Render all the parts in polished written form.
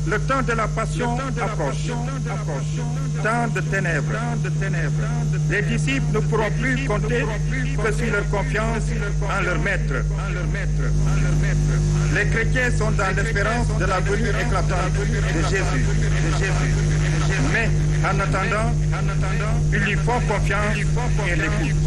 Le temps de la passion approche. Temps de ténèbres. Les disciples ne pourront plus compter que sur leur confiance en leur maître. Les chrétiens sont dans l'espérance de la venue éclatante de Jésus. Mais en attendant, ils lui font confiance et l'écoutent.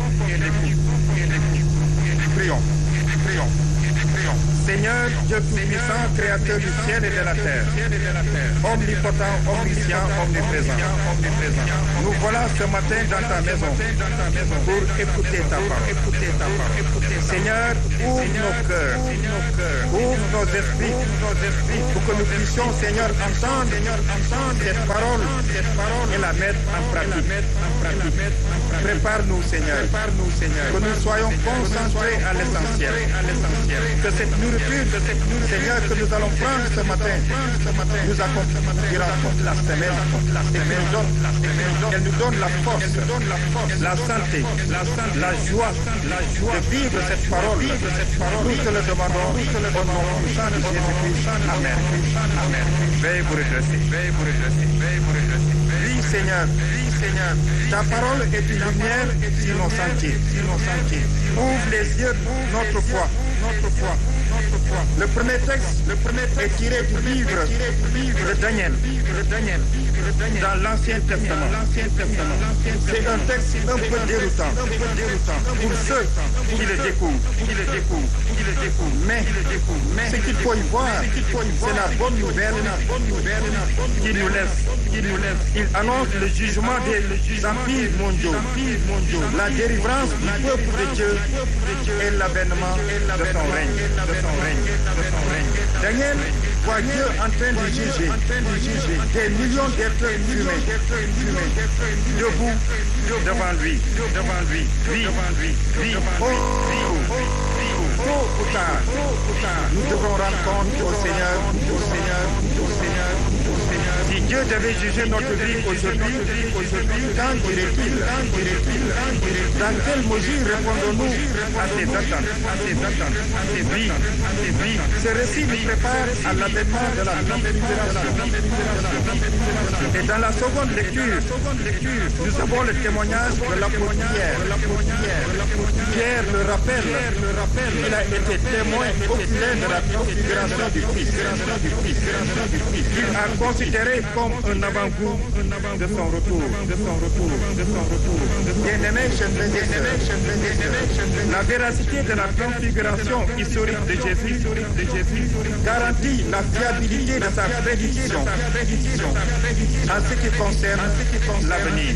Prions. Seigneur, Dieu tout-puissant, créateur du ciel et de la terre, omnipotent, omniscient, omniprésent, nous voilà ce matin dans ta maison pour écouter ta parole. Seigneur, ouvre nos cœurs, ouvre nos esprits, pour que nous puissions, Seigneur, entendre cette parole et la mettre en pratique. Prépare-nous, Seigneur, que nous soyons concentrés à l'essentiel. Que cette nourriture, Seigneur, que nous allons prendre ce matin, nous accomplira toute la semaine et qu'elle nous donne la force, la santé, la joie de vivre cette parole. Nous te le demandons au nom puissant de Jésus-Christ. Amen. Veuillez vous redresser. Oui, Seigneur, ta parole est une lumière sur nos sentiers. Ouvre les yeux de notre foi. Le premier texte est tiré du livre de Daniel, dans l'Ancien Testament. C'est un texte un peu déroutant pour ceux qui le découvrent. Mais ce qu'il faut y voir, c'est la bonne nouvelle qu'il nous laisse. Il annonce le jugement des empires mondiaux, la délivrance du peuple de Dieu et l'avènement de son règne. Daniel voit Dieu en train de juger des millions d'êtres humains debout devant lui. Tôt ou tard, nous devons rendre compte au Seigneur. Si Dieu devait juger notre vie aujourd'hui, quand dirait-il? Dans quelle mesure répondons-nous à ses attentes? Oui. Ce récit nous prépare à l'avènement de la transfiguration. Et dans la seconde lecture, nous avons le témoignage de l'apôtre Pierre. Pierre le rappelle, il a été témoin oculaire de la transfiguration du Christ. Il a considéré comme un avant-goût de son retour. Bien-aimés, la véracité de la transfiguration historique de Jésus garantit la fiabilité de sa prédiction en ce qui concerne l'avenir.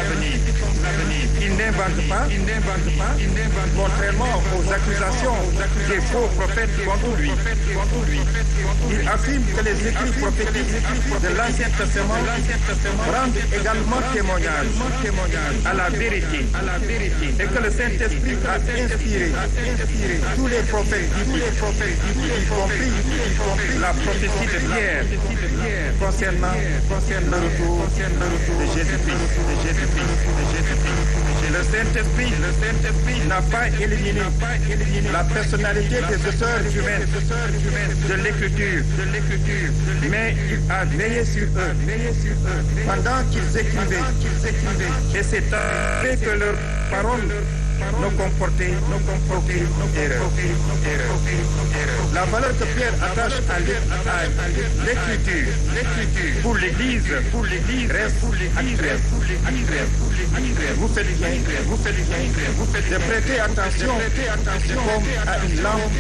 Il n'invente pas, contrairement aux accusations des faux prophètes contre lui. Il affirme que les écrits prophétiques de l'Ancien Testament rendent également témoignage à la vérité et que le Saint-Esprit a inspiré tous les prophètes, y compris la prophétie de Pierre concernant le retour de Jésus-Christ. Le Saint-Esprit n'a pas éliminé la personnalité des auteurs humains de l'Écriture, mais il a veillé sur eux pendant qu'ils écrivaient. Et c'est vrai que leurs paroles ne comportaient aucune erreur. La valeur que Pierre attache à l'Écriture pour l'Église reste actuelle. Vous faites bien de prêter attention comme à une lampe.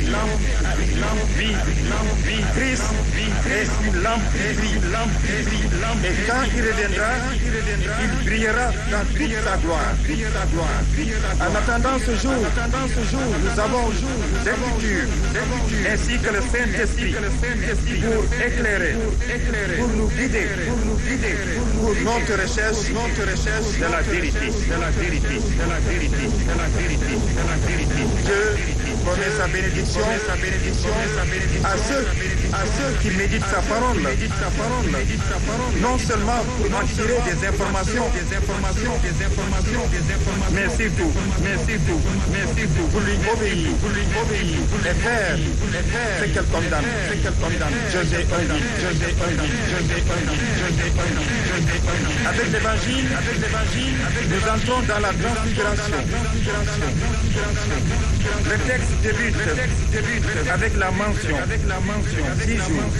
Vie, Christ est une lampe qui brille. Et quand il reviendra, il brillera dans toute sa gloire. En attendant ce jour, nous avons l'Écriture ainsi que le Saint-Esprit pour éclairer, pour nous guider, pour notre recherche de la vérité. Dieu promet sa bénédiction à ceux qui méditent sa parole. Non seulement pour en tirer des informations, mais surtout pour lui obéir et faire ce qu'elle condamne. Josée 1. Avec l'évangile, nous entrons dans la transfiguration. Le texte débute avec la mention 6 jours.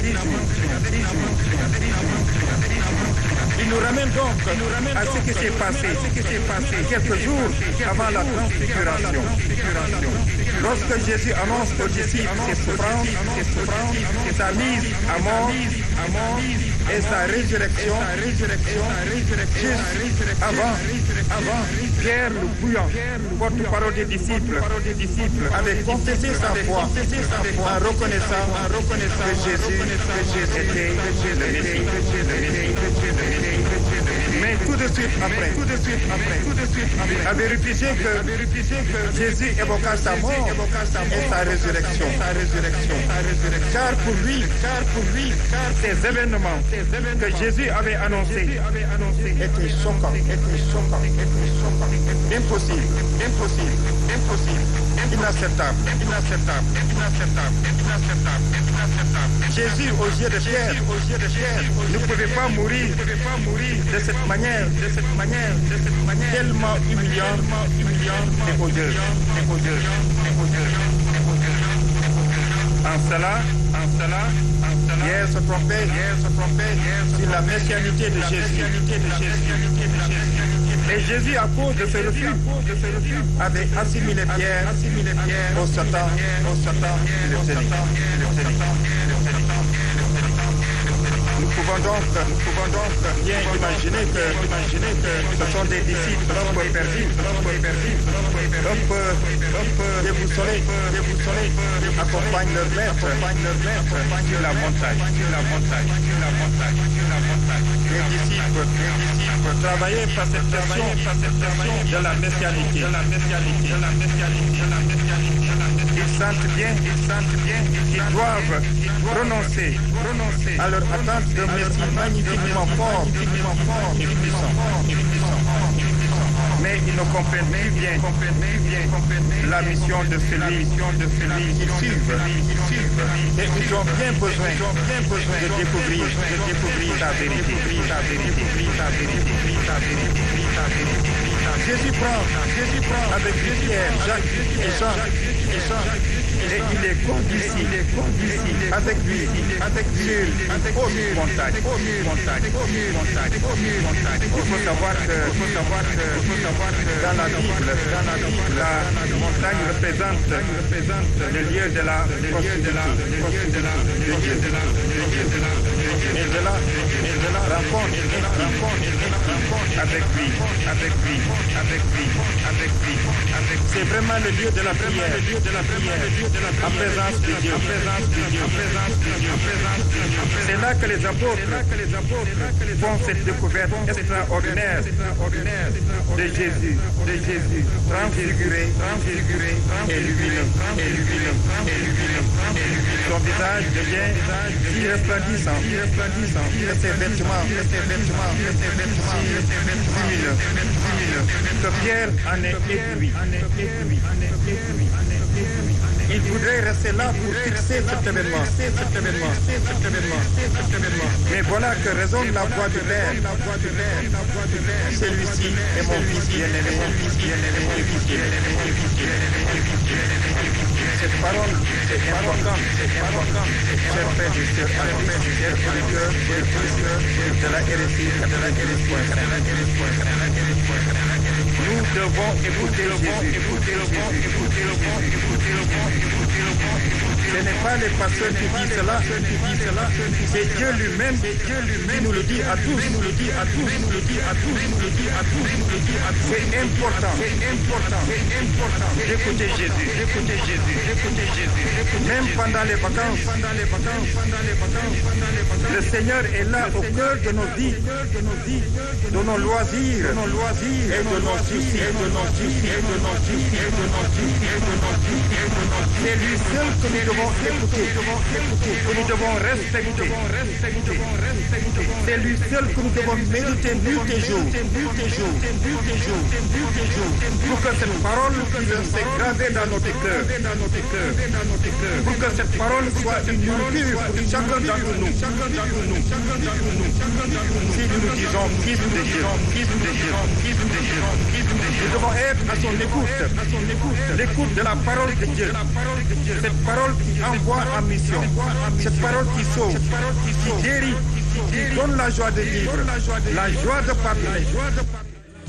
Il nous ramène donc à ce qui s'est passé quelques jours avant la transfiguration. Lorsque Jésus annonce aux disciples ses souffrances, sa mise à mort et sa résurrection, juste avant, Pierre le bouillant, porte-parole des disciples, avait confessé sa foi en reconnaissant que Jésus était le Messie. Mais tout de suite après, avait refusé que Jésus évoqua sa mort et sa résurrection. Car pour lui, ces événements que Jésus avait annoncés étaient choquants. Impossible. Inacceptable. Jésus, aux yeux de Pierre, ne pouvait pas mourir de cette manière, tellement humiliante et odieuse. En cela, Pierre se trompait sur la messianité de Jésus. Et Jésus, à cause de ce refus, avait assimilé Pierre au Satan le série. Nous pouvons donc bien imaginer que ce sont des disciples un peu perdus, un peu déboussolés, accompagnent leur maître sur la montagne. Les disciples travaillaient par cette question de la messianité. Ils sentent bien qu'ils doivent renoncer à leur attente d'un Messie magnifiquement fort et puissant. Mais ils ne comprennent plus bien la mission de celui qu'ils suivent. Et ils ont bien besoin de découvrir la vérité. Jésus prend avec lui Pierre, Jacques et Jean, et il est conduit avec lui sur une haute montagne. Il faut savoir que dans la Bible, la montagne représente le lieu de la proximité de Dieu. Et de la rencontre avec lui. C'est vraiment le lieu de la prière, en présence de Dieu. C'est là que les apôtres font cette découverte extraordinaire de Jésus, transfiguré et lumineux. Son visage devient si resplendissant, et ses vêtements lumineux, que Pierre en est ébloui. Il voudrait rester là pour fixer cet événement. Mais voilà que résonne la voix du Père. Celui-ci est mon fils bien-aimé. Cette parole est importante. Chers frères et sœurs, chers auditeurs de la RSI, nous devons écouter Ce n'est pas les pasteurs qui disent cela, c'est Dieu lui-même qui nous le dit à tous. C'est important d'écouter Jésus. Même pendant les vacances, le Seigneur est là au cœur de nos vies, de nos loisirs et de nos justice, c'est lui seul que nous devons écouter, que nous devons respecter. C'est lui seul que nous devons méditer nuit et jour, pour que cette parole s'est gravée dans notre cœur, pour que cette parole soit une nourriture pour chacun d'entre nous. Si nous nous disons fils de Dieu, nous devons être à son écoute, l'écoute de la parole de Dieu, cette parole qui envoie en mission, cette parole qui sauve, qui guérit, qui donne la joie de vivre, la joie de pardonner.